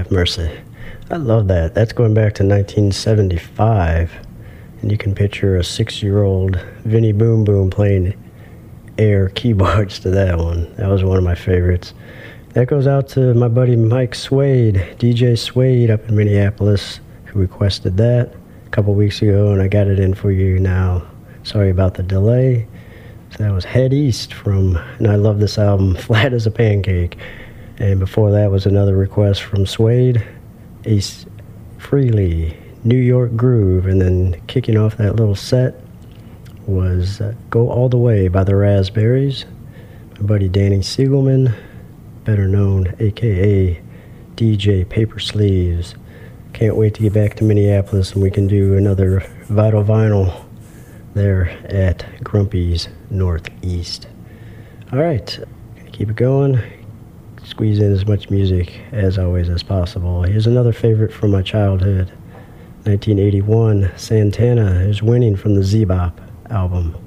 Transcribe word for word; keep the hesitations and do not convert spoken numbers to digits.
have mercy. I love that. That's going back to nineteen seventy-five. And you can picture a six-year-old Vinnie Boom Boom playing air keyboards to that one. That was one of my favorites. That goes out to my buddy Mike Suede, D J Suede up in Minneapolis, who requested that a couple weeks ago, and I got it in for you now. Sorry about the delay. So that was Head East from, and I love this album, Flat as a Pancake. And before that was another request from Suede, Ace Frehley, New York Groove. And then kicking off that little set was uh, Go All the Way by the Raspberries. My buddy Danny Siegelman, better known a k a. D J Paper Sleeves. Can't wait to get back to Minneapolis and we can do another Vital Vinyl there at Grumpy's Northeast. All right, keep it going. Squeeze in as much music as always as possible. Here's another favorite from my childhood. nineteen eighty-one, Santana is Winning from the Z-Bop album.